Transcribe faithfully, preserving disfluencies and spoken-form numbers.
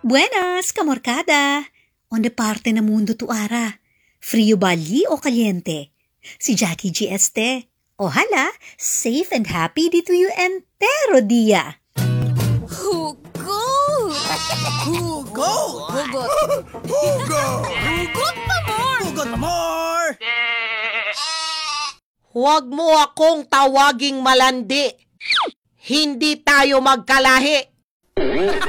Buenas, kamorkada! Onde parte na mundo tu ara? Frio bali o kaliente? Si Jackie G. este. Ojalá, safe and happy dito you entero dia. Hugo! Hugo! Hugot! Hugo! Hugot pa more! Hugot more! Huwag mo akong tawaging malandi. Hindi tayo magkalahi.